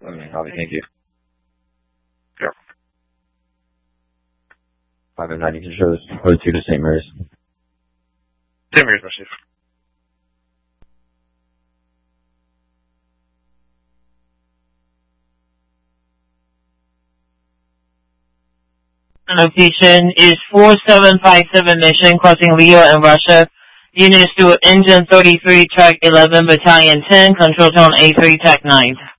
Copy, thank you. Sure. 590 to show code 2 to St. Mary's. St. Mary's, received. Location is 4757 Mission, crossing Leo and Russia. Units to Engine 33, Track 11, Battalion 10, Control Tone A3, TAC 9.